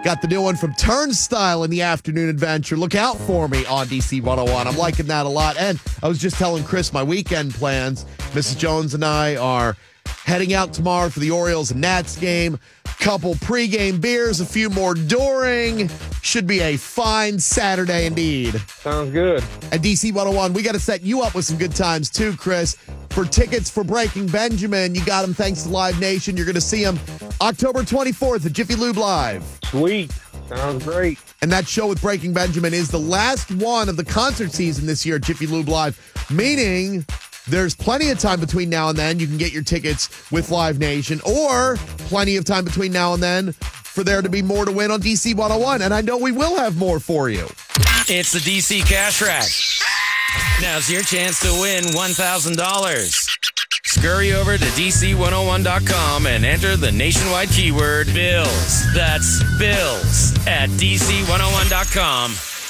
Got the new one from Turnstile in the afternoon adventure. Look out for me on DC 101. I'm liking that a lot. And I was just telling Chris my weekend plans. Mrs. Jones and I are heading out tomorrow for the Orioles and Nats game. Couple pregame beers, a few more during. Should be a fine Saturday indeed. Sounds good. At DC 101, we got to set you up with some good times too, Chris. For tickets for Breaking Benjamin, you got them thanks to Live Nation. You're going to see them October 24th at Jiffy Lube Live. Sweet. Sounds great. And that show with Breaking Benjamin is the last one of the concert season this year at Jiffy Lube Live, meaning there's plenty of time between now and then. You can get your tickets with Live Nation, or plenty of time between now and then for there to be more to win on DC 101. And I know we will have more for you. It's the DC Cash Rack. Now's your chance to win $1,000. Scurry over to DC101.com and enter the nationwide keyword BILLS. That's BILLS at DC101.com.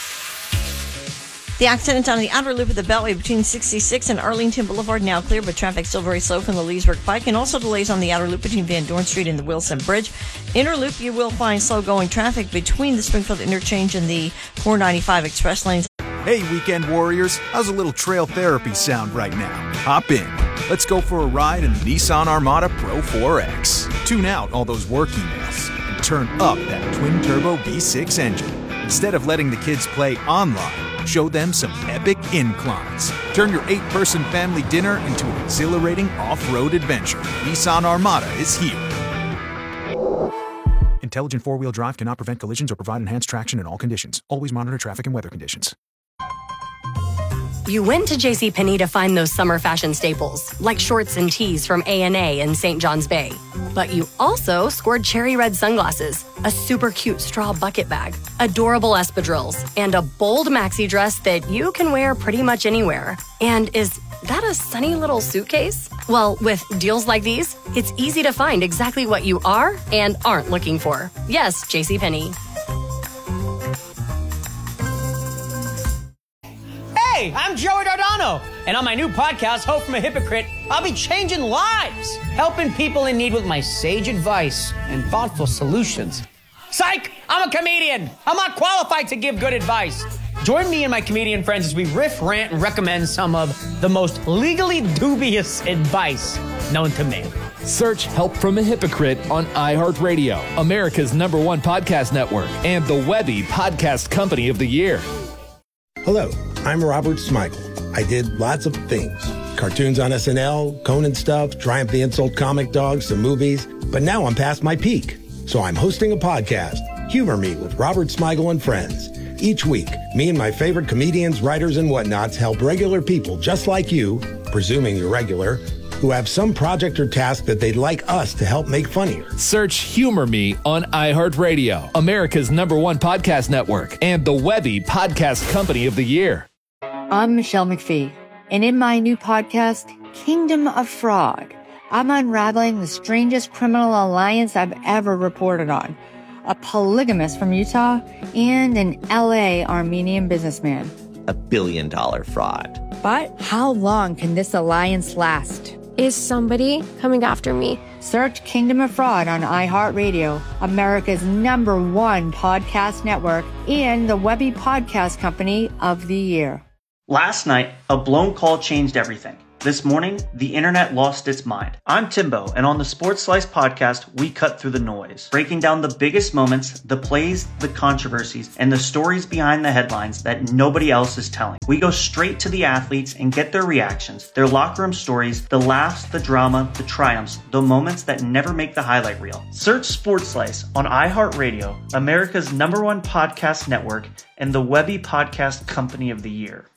The accident on the outer loop of the Beltway between 66 and Arlington Boulevard now clear, but traffic still very slow from the Leesburg Pike, and also delays on the outer loop between Van Dorn Street and the Wilson Bridge. Inner loop, you will find slow-going traffic between the Springfield Interchange and the 495 Express lanes. Hey, weekend warriors, how's a little trail therapy sound right now? Hop in. Let's go for a ride in the Nissan Armada Pro 4X. Tune out all those work emails and turn up that twin-turbo V6 engine. Instead of letting the kids play online, show them some epic inclines. Turn your 8-person family dinner into an exhilarating off-road adventure. Nissan Armada is here. Intelligent four-wheel drive cannot prevent collisions or provide enhanced traction in all conditions. Always monitor traffic and weather conditions. You went to JCPenney to find those summer fashion staples, like shorts and tees from A&A and St. John's Bay. But you also scored cherry red sunglasses, a super cute straw bucket bag, adorable espadrilles, and a bold maxi dress that you can wear pretty much anywhere. And is that a sunny little suitcase? Well, with deals like these, it's easy to find exactly what you are and aren't looking for. Yes, JCPenney. Hey, I'm Joey Dardano, and on my new podcast, Hope from a Hypocrite, I'll be changing lives, helping people in need with my sage advice and thoughtful solutions. Psych! I'm a comedian. I'm not qualified to give good advice. Join me and my comedian friends as we riff, rant, and recommend some of the most legally dubious advice known to man. Search Help from a Hypocrite on iHeartRadio, America's #1 podcast network, and the Webby Podcast Company of the Year. Hello, I'm Robert Smigel. I did lots of things. Cartoons on SNL, Conan stuff, Triumph the Insult Comic Dogs, some movies. But now I'm past my peak. So I'm hosting a podcast, Humor Me with Robert Smigel and Friends. Each week, me and my favorite comedians, writers, and whatnots help regular people just like you, presuming you're regular, who have some project or task that they'd like us to help make funnier. Search Humor Me on iHeartRadio, America's #1 podcast network, and the Webby Podcast Company of the Year. I'm Michelle McPhee, and in my new podcast, Kingdom of Fraud, I'm unraveling the strangest criminal alliance I've ever reported on. A polygamist from Utah and an LA Armenian businessman. $1 billion fraud. But how long can this alliance last? Is somebody coming after me? Search Kingdom of Fraud on iHeartRadio, America's #1 podcast network, and the Webby Podcast Company of the Year. Last night, a blown call changed everything. This morning, the internet lost its mind. I'm Timbo, and on the Sports Slice podcast, we cut through the noise, breaking down the biggest moments, the plays, the controversies, and the stories behind the headlines that nobody else is telling. We go straight to the athletes and get their reactions, their locker room stories, the laughs, the drama, the triumphs, the moments that never make the highlight reel. Search Sports Slice on iHeartRadio, America's #1 podcast network, and the Webby Podcast Company of the Year.